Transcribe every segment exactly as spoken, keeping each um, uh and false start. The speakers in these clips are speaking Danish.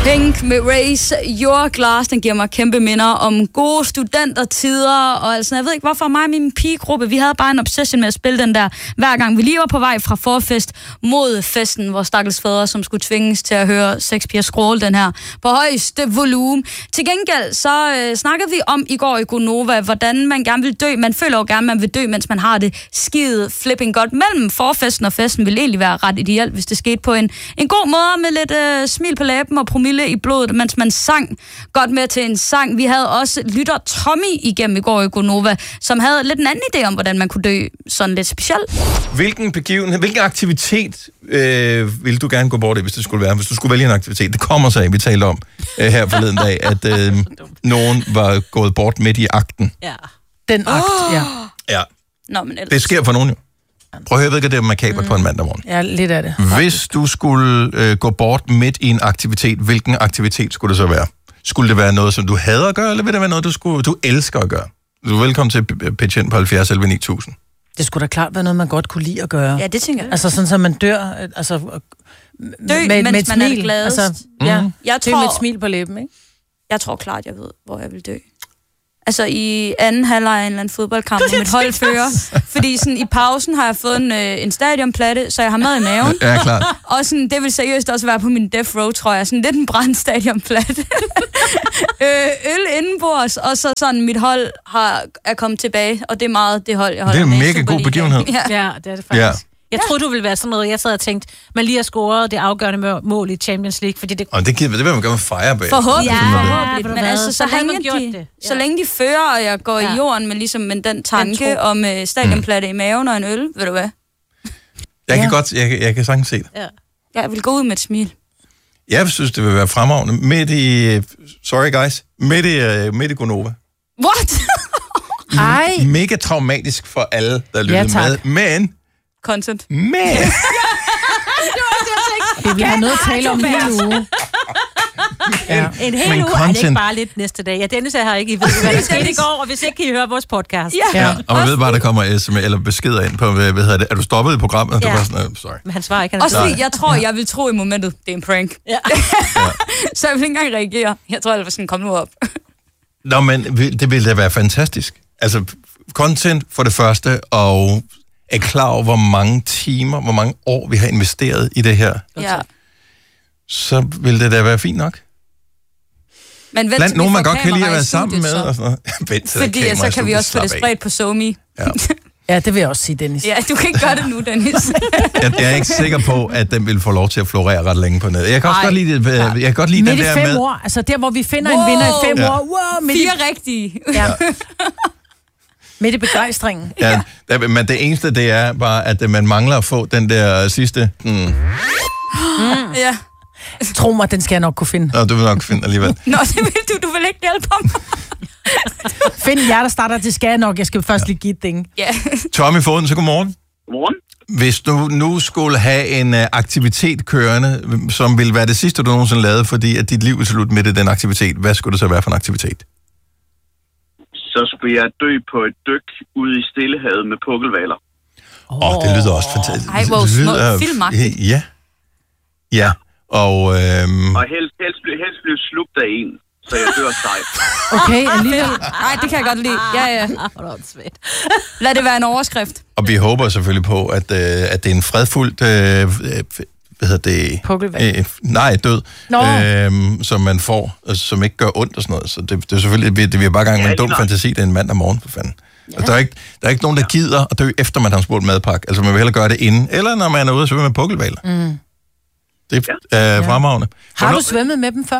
Pink med Raise Your Glass, den giver mig kæmpe minder om gode studentertider, og altså, jeg ved ikke hvorfor mig og min pigegruppe, vi havde bare en obsession med at spille den der, hver gang vi lige var på vej fra forfest mod festen, hvor stakkels fædre, som skulle tvinges til at høre Sex Piger Skrål, den her, på højeste volumen. Til gengæld, så øh, snakkede vi om i går i Gonova, hvordan man gerne vil dø. Man føler jo gerne, man vil dø, mens man har det skide flipping godt mellem forfesten og festen, vil egentlig være ret ideelt, hvis det skete på en, en god måde med lidt øh, smil på læben og promille i blodet, mens man sang godt med til en sang. Vi havde også lytter Tommy igennem i går i Gonova, som havde lidt en anden idé om, hvordan man kunne dø sådan lidt specielt. Hvilken begivenhed, hvilken aktivitet øh, ville du gerne gå bort i, hvis det skulle være? Hvis du skulle vælge en aktivitet. Det kommer så af, vi talte om øh, her forleden dag, at øh, nogen var gået bort midt i akten. Ja. Den akt, oh. ja. Ja. Nå, men ellers... Det sker for nogen jo. Prøv at høre, jeg ved ikke, det er makabert mm. på en mandag morgen. Ja, lidt af det. Hvis du skulle øh, gå bort midt i en aktivitet, hvilken aktivitet skulle det så være? Skulle det være noget, som du hader at gøre, eller vil det være noget, du, skulle, du elsker at gøre? Du er velkommen til at pitche ind på halvfjerds elleve ni tusind. Det skulle da klart være noget, man godt kunne lide at gøre. Ja, det tænker jeg. Altså sådan, så man dør, altså... Dø, med, mens med et man er smil. det gladest. Altså, mm. ja, jeg dø tror, med et smil på læben, ikke? Jeg tror klart, jeg ved, hvor jeg vil dø. Altså i anden halvleg af en eller anden fodboldkamp, hvor mit hold fører. Fordi sådan, i pausen har jeg fået en, øh, en stadionplatte, så jeg har mad i maven. Ja, klart. Og sådan, det vil seriøst også være på min death row, tror jeg. Sådan lidt en brændt stadionplatte. øh, øl indenbords, og så sådan, mit hold har, er kommet tilbage. Og det er meget det hold, jeg holder med. med. Det er en mega god begivenhed. Ja. Ja, det er det faktisk. Ja. Jeg troede, du ville være sådan noget. Jeg sad og tænkte, man lige har scoret det afgørende mål i Champions League, fordi det... Og det, det vil man gerne fejre bag. Forhåbentlig, Ja, forhåbentlig. Men hvad? altså, så, Så havde længe man gjort de, det. Ja. så længe de fører, og jeg går Ja. i jorden med, ligesom, med den tanke Den tro. om uh, stadionplatte i maven og en øl, ved du hvad? Jeg kan Ja. godt, jeg, jeg kan sagtens se det. Ja. Jeg vil gå ud med et smil. Jeg synes, det vil være fremragende. Midt i, sorry guys, midt i, uh, midt i Gonova. What? Ej. Mega traumatisk for alle, der lyttede Ja, tak. med. Men, Content. men... Det vi har noget at tale om en hel uge. Ja. En hel Men uge er det content- ikke bare lidt næste dag. Ja, Dennis er her ikke. I ved, hvad der skete i går, og hvis ikke, kan I høre vores podcast. Ja. Ja, og man ved bare, der kommer sms eller beskeder ind på, hvad, hvad hedder det, er du stoppet i programmet? Ja. Du var sådan, uh, sorry. Men han svarer ikke. Han er Også død. fordi, jeg tror, jeg vil tro i momentet, det er en prank. Ja. Så jeg vil ikke engang reagere. Jeg tror, jeg var sådan, kom nu op. Nå, men vil- det ville da være fantastisk. Altså, content for det første, og er klar over, hvor mange timer, hvor mange år vi har investeret i det her, Ja. så ville det da være fint nok. Men vent, Blandt til nogen, vi man får godt kan lide at kamera i være sammen studiet, med. så. Og sådan noget. Vent til der er Fordi kamera i så kan vi studiet. også få det Slap af. spredt på SoMe. Ja. Ja, det vil jeg også sige, Dennis. Ja, du kan ikke gøre det nu, Dennis. Jeg, jeg er ikke sikker på, at den vil få lov til at florere ret længe på nettet. Jeg kan også Ej, godt lide, det, jeg kan godt lide Midt den i der fem med... år, altså der, hvor vi finder Wow. en vinder i fem Ja. år. Wow, midt i, Fire rigtige. ja. midt i begejstringen. Ja, der, men det eneste, det er bare, at man mangler at få den der sidste... Hmm, Ja. Tro mig, den skal jeg nok kunne finde. nå, du vil nok finde alligevel. Nå, det vil du. Du vil ikke hjælpe ham. Find jer, der starter, det skal jeg nok. Jeg skal først lige give et ding. Ja. Tommy Foden, så godmorgen. Godmorgen. Hvis du nu skulle have en uh, aktivitet kørende, som ville være det sidste, du nogensinde lavede, fordi at dit liv er slut midt i den aktivitet, hvad skulle det så være for en aktivitet? Så skulle jeg dø på et dyk ude i Stillehavet med pukkelvaler. Åh, oh, det lyder også fantastisk. Ej, hvor Det små lyder- filmagtigt. Ja. Ja, og... Øhm, Og helst, helst, blive- helst blive slugt af en, så jeg dør sejt. Okay, alligevel. Nej, det kan jeg godt lide. Ja, ja. Lad det være en overskrift. og vi håber selvfølgelig på, at, øh, at det er en fredfuldt... Øh, øh, hvad hedder det? Pukkelval. Øh, nej, død. Nå. Øhm, som man får, altså, som ikke gør ondt og sådan noget. Så det, det er selvfølgelig... Det, det, vi er bare i gang med Ja, en dum lige nok. fantasi, det er en mandag morgen, for fanden. Ja. Altså, der, er ikke, der er ikke nogen, der gider at dø, efter man har spurgt madpakke. Altså, man vil hellere gøre det inden, eller når man er ude og svømme med pukkelvaler. Mm. Det er øh, fremragende. Har Hvornår- du svømmet med dem før?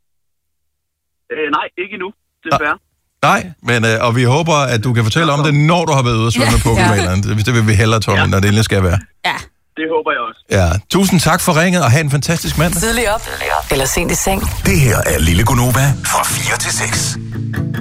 Øh, nej, ikke endnu, desværre. Nej, men, øh, og vi håber, at du kan fortælle om det, når du har været ude og svømme med pukkelvalerne. Det, det vil vi hellere, Tommy, Ja. når det endelig skal være. Ja. Det håber jeg også. Ja. Tusind tak for ringet, og have en fantastisk mandag. Tidlig op, eller sent i seng. Det her er Lille Gonova fra fire til seks.